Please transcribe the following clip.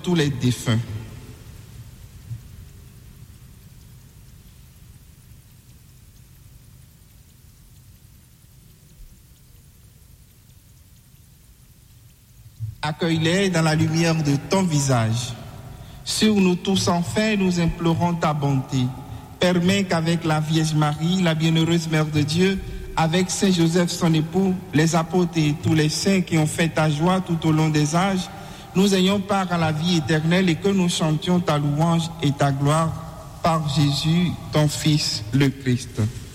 tous les défunts. Accueille-les dans la lumière de ton visage. Sur nous tous enfin, nous implorons ta bonté. Permets qu'avec la Vierge Marie, la bienheureuse Mère de Dieu, avec Saint Joseph son époux, les apôtres et tous les saints qui ont fait ta joie tout au long des âges, nous ayons part à la vie éternelle et que nous chantions ta louange et ta gloire par Jésus, ton Fils, le Christ.